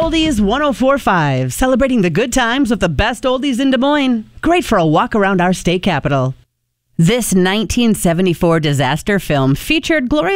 Oldies 104.5, celebrating the good times with the best oldies in Des Moines. Great for a walk around our state capital. This 1974 disaster film featured Gloria